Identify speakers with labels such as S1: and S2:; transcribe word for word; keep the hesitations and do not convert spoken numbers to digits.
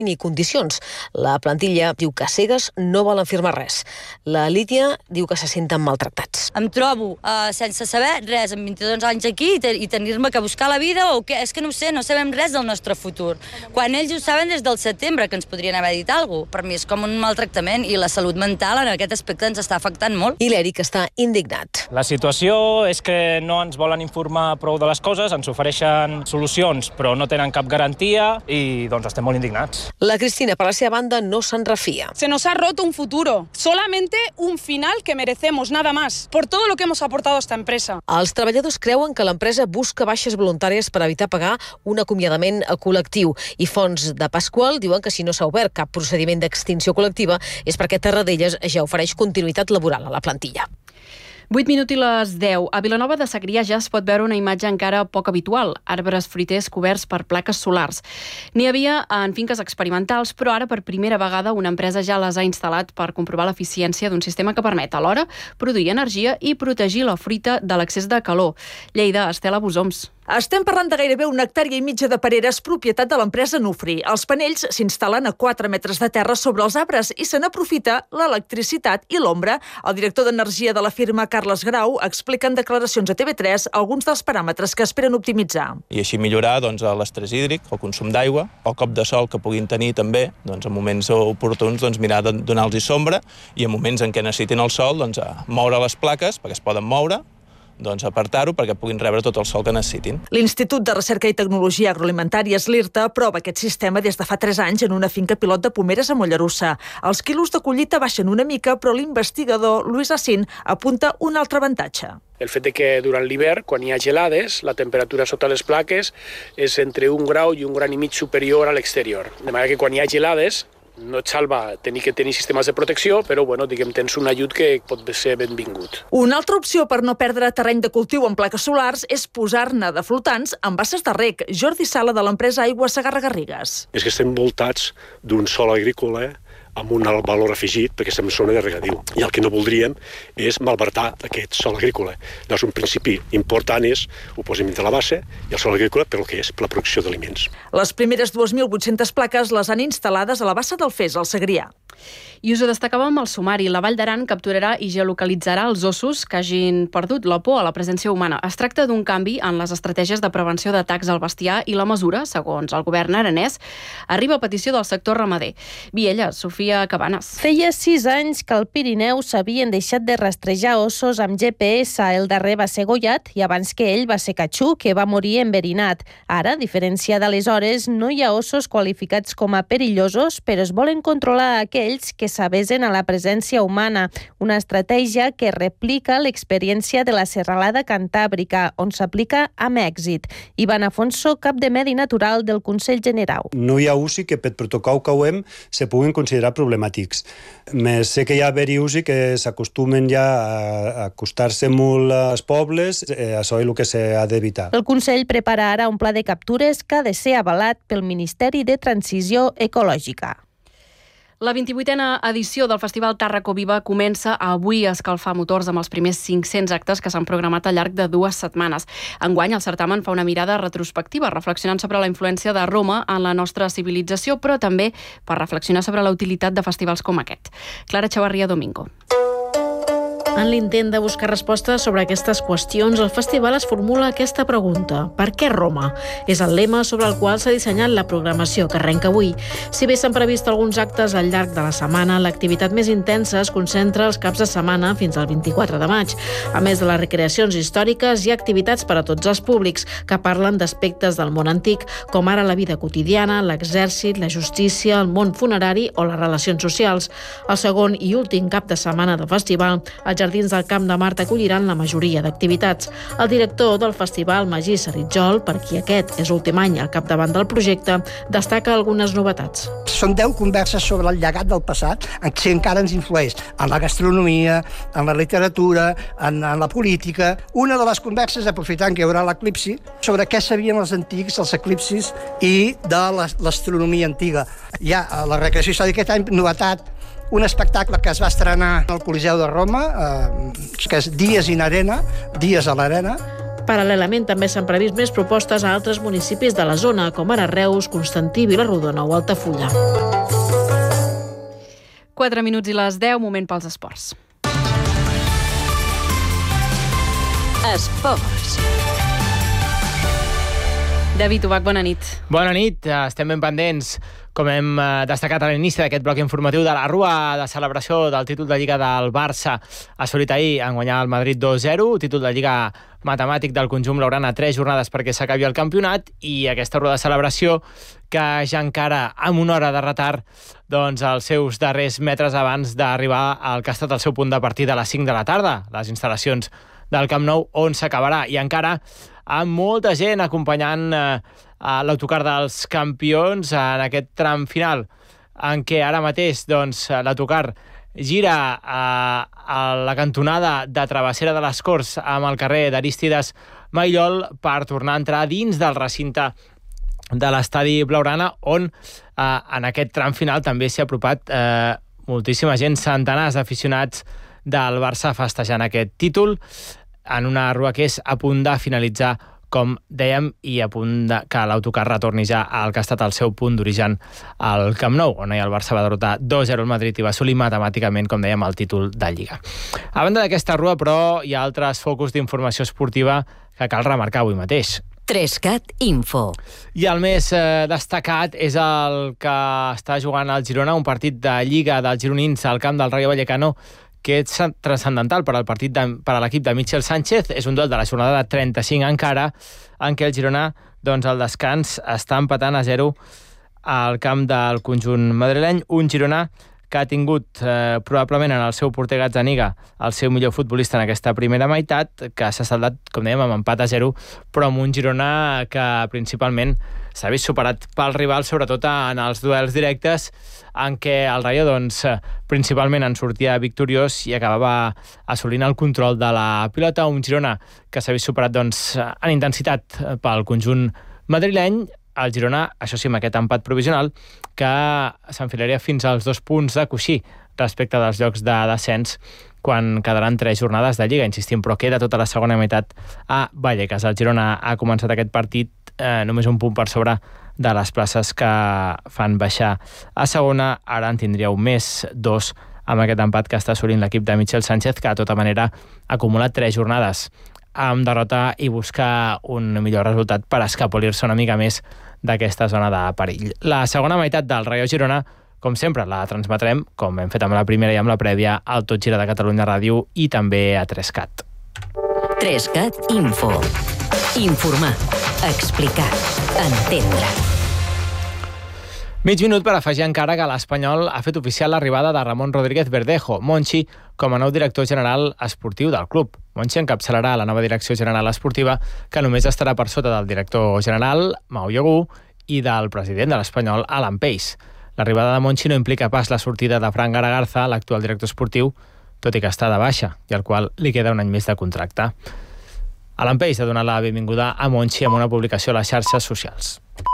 S1: ni condicions. La plantilla diu que cegues no volen firmar res. La Lídia diu que se senten maltractats.
S2: Em trobo uh, sense saber res, amb vint-i-dos anys aquí, i, te i tenir-me que buscar la vida, o què? És que no ho sé, no sabem res del nostre futur. Quan ells ho saben des del setembre, que ens podrien haver dit alguna cosa. Per mi és com un maltractament, i la salut mental en aquest aspecte ens està afectant molt.
S1: I l'Eric està indignat.
S3: La situació és que no ens volen informar prou de les coses, ens ofereixen solucions, però no tenen cap garantia i doncs estem molt indignats.
S1: La Cristina, per la seva banda, no se'n refia.
S4: Se nos ha roto un futuro, solamente un final que merecemos, nada más, por todo lo que hemos aportado a esta empresa.
S1: Els treballadors creuen que l'empresa busca baixes voluntàries per evitar pagar un acomiadament col·lectiu. I Fons de Pasqual diuen que si no s'ha obert cap procediment d'extinció col·lectiva és perquè Tarradellas ja ofereix continuïtat laboral a la plantilla.
S5: vuit minuts i les deu. A Vilanova de Segrià ja es pot veure una imatge encara poc habitual, arbres fruiters coberts per plaques solars. N'hi havia en finques experimentals, però ara per primera vegada una empresa ja les ha instal·lat per comprovar l'eficiència d'un sistema que permet alhora produir energia i protegir la fruita de l'excés de calor. Lleida, Estela Busoms.
S6: Estem parlant de gairebé una hectàrea i mitja de pereres, propietat de l'empresa Nufri. Els panells s'instal·len a quatre metres de terra sobre els arbres i se n'aprofita l'electricitat i l'ombra. El director d'energia de la firma, Carles Grau, explica en declaracions a T V tres alguns dels paràmetres que esperen optimitzar.
S7: I així millorar doncs, l'estrès hídric, el consum d'aigua, el cop de sol que puguin tenir també, doncs, en moments oportuns doncs, mirar de donar-los sombra i en moments en què necessitin el sol doncs, moure les plaques perquè es poden moure, doncs apartar-ho perquè puguin rebre tot el sol que necessitin.
S6: L'Institut de Recerca i Tecnologia Agroalimentàries, l'IRTA, prova aquest sistema des de fa tres anys en una finca pilot de pomeres a Mollerussa. Els quilos de collita baixen una mica, però l'investigador Luis Assin apunta un altre avantatge.
S8: El fet de que durant l'hivern, quan hi ha gelades, la temperatura sota les plaques és entre un grau i un gran i mig superior a l'exterior. De manera que quan hi ha gelades, no et salva tenir que tenir sistemes de protecció, però bueno, diguem, tens un ajut que pot ser benvingut.
S6: Una altra opció per no perdre terreny de cultiu en plaques solars és posar-ne de flotants en basses de reg. Jordi Sala, de l'empresa Aigua Segarra-Garrigues.
S9: És que estem envoltats d'un sòl agrícola amb un alt valor afegit, perquè estem en zona de regadiu. I el que no voldríem és malbaratar aquest sòl agrícola. Doncs un principi important és, ho posem dintre la base, i el sòl agrícola per el que és, per la producció d'aliments.
S6: Les primeres dues mil vuit-centes plaques les han instal·lades a la bassa del Fes, al Segrià.
S5: I us ho destacàvem al sumari. La Vall d'Aran capturarà i geolocalitzarà els ossos que hagin perdut la por a la presència humana. Es tracta d'un canvi en les estratègies de prevenció d'atacs al bestiar i la mesura, segons el govern aranès, arriba a petició del sector ramader. Viella, Sofia Cabanes.
S10: Feia sis anys que al Pirineu s'havien deixat de rastrejar ossos amb G P S. El darrer va ser Goyat i abans que ell va ser Catxú, que va morir enverinat. Ara, a diferència d'aleshores, no hi ha ossos qualificats com a perillosos, però es volen controlar aquells que s'avesen a la presència humana, una estratègia que replica l'experiència de la serralada cantàbrica, on s'aplica amb èxit. Ivan Afonso, cap de Medi Natural del Consell General.
S11: No hi ha usi que per protocol que ho hem se puguin considerar problemàtics. Més sé que hi ha haver-hi usi que s'acostumen ja a acostar-se molt als pobles, eh, això és el que s'ha d'evitar.
S10: El Consell prepara ara un pla de captures que ha de ser avalat pel Ministeri de Transició Ecològica.
S5: La vint-i-vuitena edició del Festival Tàrraco Viva comença avui a escalfar motors amb els primers cinc-cents actes que s'han programat al llarg de dues setmanes. Enguany, el certamen fa una mirada retrospectiva, reflexionant sobre la influència de Roma en la nostra civilització, però també per reflexionar sobre la utilitat de festivals com aquest. Clara Chavarria Domingo.
S12: En l'intent de buscar respostes sobre aquestes qüestions, el festival es formula aquesta pregunta: per què Roma? És el lema sobre el qual s'ha dissenyat la programació que arrenca avui. Si bé s'han previst alguns actes al llarg de la setmana, l'activitat més intensa es concentra els caps de setmana fins al vint-i-quatre de maig. A més de les recreacions històriques, hi ha activitats per a tots els públics que parlen d'aspectes del món antic, com ara la vida quotidiana, l'exèrcit, la justícia, el món funerari o les relacions socials. El segon i últim cap de setmana del festival, els Jardins del Camp de Mart acolliran la majoria d'activitats. El director del festival, Magí Saritjol, per qui aquest és l'últim any al capdavant del projecte, destaca algunes novetats.
S13: Són deu converses sobre el llegat del passat, en què encara ens influeix en la gastronomia, en la literatura, en, en la política. Una de les converses, aprofitant que hi haurà l'eclipsi, sobre què sabien els antics, els eclipsis i de l'astronomia antiga. Hi ha a la recreació històrica aquest any novetat, un espectacle que es va estrenar al Coliseu de Roma, eh, que és Dies in Arena, Dies a l'Arena.
S12: Paral·lelament, també s'han previst més propostes a altres municipis de la zona, com ara Reus, Constantí, Vilarrodona o Altafulla.
S5: quatre minuts i les deu, moment pels esports.
S14: Esports.
S5: David Ubach, bona nit.
S15: Bona nit, estem ben pendents, com hem destacat a l'inici d'aquest bloc informatiu, de la rua de celebració del títol de Lliga del Barça, assolit ahir en guanyar el Madrid dos zero, títol de Lliga matemàtic del conjunt blaugrana, tres jornades perquè s'acabi el campionat, i aquesta rua de celebració que ja encara amb una hora de retard doncs els seus darrers metres abans d'arribar al que ha estat el seu punt de partida a les cinc de la tarda, les instal·lacions del Camp Nou, on s'acabarà, i encara amb molta gent acompanyant eh, l'autocar dels campions en aquest tram final, en què ara mateix doncs, l'autocar gira a, a la cantonada de Travessera de les Corts amb el carrer d'Arístides Maillol per tornar a entrar dins del recinte de l'estadi blaugrana, on eh, en aquest tram final també s'hi ha apropat eh, moltíssima gent, centenars d'aficionats del Barça festejant aquest títol en una rua que és a punt de finalitzar, com dèiem, i a punt de que l'autocar retorni ja al que ha estat el seu punt d'origen al Camp Nou, on el Barça va derrotar dos zero al Madrid i va assolir matemàticament, com dèiem, el títol de Lliga. A banda d'aquesta rua, però, hi ha altres focus d'informació esportiva que cal remarcar avui mateix.
S14: Trescat Info.
S15: I el més eh, destacat és el que està jugant el Girona, un partit de Lliga dels gironins al camp del Rayo Vallecano, que és transcendental per al partit de, per a l'equip de Michel Sánchez. És un duel de la jornada de trenta-cinc encara, en què el Girona, doncs, al descans, està empatant a zero al camp del conjunt madrileny. Un Girona que ha tingut eh, probablement en el seu porter Gazzaniga el seu millor futbolista en aquesta primera meitat, que s'ha saldat, com dèiem, amb empat a zero, però amb un Girona que principalment s'ha vist superat pel rival, sobretot en els duels directes, en què el Rayo doncs, principalment en sortia victoriós i acabava assolint el control de la pilota. Un Girona que s'ha vist superat doncs, en intensitat pel conjunt madrileny. El Girona, això sí, amb aquest empat provisional, que s'enfilaria fins als dos punts de coixí respecte dels llocs de descens quan quedaran tres jornades de Lliga, insistim, però queda tota la segona meitat a Vallecas. El Girona ha començat aquest partit eh, només un punt per sobre de les places que fan baixar a segona. Ara en tindríeu més dos amb aquest empat que està assolint l'equip de Michel Sánchez, que de tota manera ha acumulat tres jornades amb derrota i buscar un millor resultat per escapolir-se una mica més d'aquesta zona de perill. La segona meitat del Rayo Girona, com sempre, la transmetrem, com hem fet amb la primera i amb la prèvia, al Tot Gira de Catalunya Ràdio i també a Trescat.
S14: Trescat Info. Informar, explicar, entendre.
S15: Mig minut per afegir encara que l'Espanyol ha fet oficial l'arribada de Ramon Rodríguez Verdejo, Monchi, com a nou director general esportiu del club. Monchi encapçalarà la nova direcció general esportiva, que només estarà per sota del director general, Mau Iogú, i del president de l'Espanyol, Alan Pace. L'arribada de Monchi no implica pas la sortida de Fran Garagarza, l'actual director esportiu, tot i que està de baixa, i al qual li queda un any més de contracte. Alan Pace ha donat la benvinguda a Monchi amb una publicació a les xarxes socials.